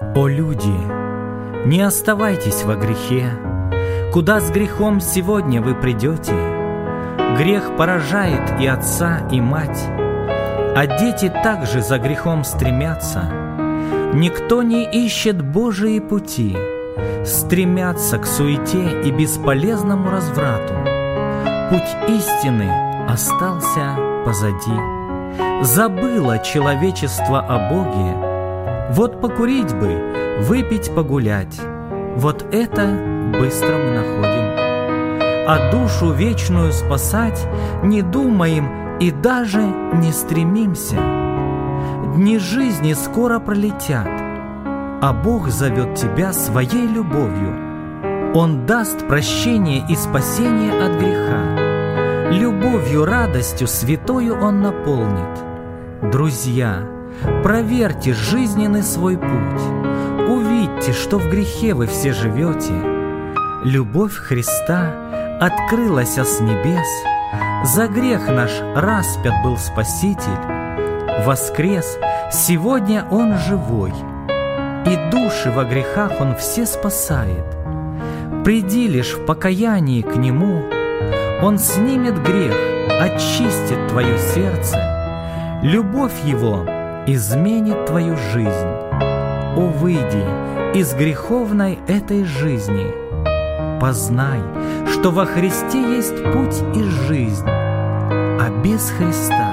О люди, не оставайтесь во грехе. Куда с грехом сегодня вы придете? Грех поражает и отца, и мать, а дети также за грехом стремятся. Никто не ищет Божии пути, стремятся к суете и бесполезному разврату. Путь истины остался позади. Забыло человечество о Боге. Вот покурить бы, выпить, погулять. Вот это быстро мы находим. А душу вечную спасать не думаем и даже не стремимся. Дни жизни скоро пролетят, а Бог зовет тебя своей любовью. Он даст прощение и спасение от греха. Любовью, радостью святою Он наполнит. Друзья, проверьте жизненный свой путь. Увидьте, что в грехе вы все живете. Любовь Христа открылась с небес. За грех наш распят был Спаситель. Воскрес, сегодня Он живой, и души во грехах Он все спасает. Приди лишь в покаянии к Нему, Он снимет грех, очистит твое сердце. Любовь Его изменит твою жизнь. О, выйди из греховной этой жизни. Познай, что во Христе есть путь и жизнь, а без Христа